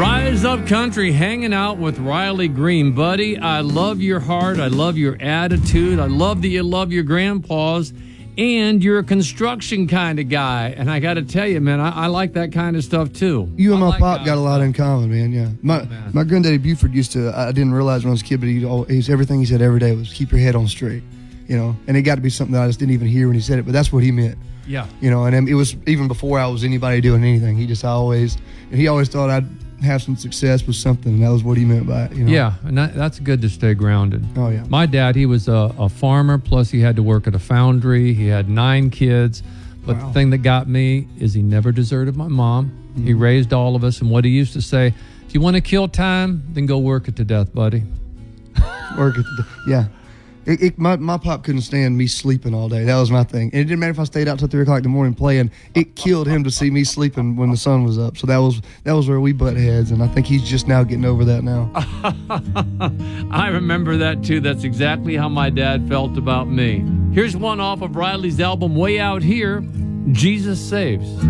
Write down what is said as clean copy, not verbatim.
Rise Up Country, hanging out with Riley Green. Buddy, I love your heart. I love your attitude. I love that you love your grandpas. And you're a construction kind of guy. And I got to tell you, man, I like that kind of stuff, too. You and my pop got a lot in common, man, yeah. My granddaddy Buford used to, I didn't realize when I was a kid, but everything he said every day was keep your head on straight, you know. And it got to be something that I just didn't even hear when he said it, but that's what he meant. Yeah. You know, and it was even before I was anybody doing anything. He always thought I'd have some success with something, and that was what he meant by it, you know? Yeah, and that's good to stay grounded. Oh, yeah. My dad, he was a farmer, plus he had to work at a foundry. He had 9 kids. But Wow. the thing that got me is he never deserted my mom. Mm-hmm. He raised all of us, and what he used to say, if you want to kill time, then go work it to death, buddy. Yeah. My pop couldn't stand me sleeping all day. That was my thing. And it didn't matter if I stayed out till 3 o'clock in the morning playing. It killed him to see me sleeping when the sun was up. So that was where we butt heads, and I think he's just now getting over that now. I remember that too. That's exactly how my dad felt about me. Here's one off of Riley's album, Way Out Here, Jesus Saves.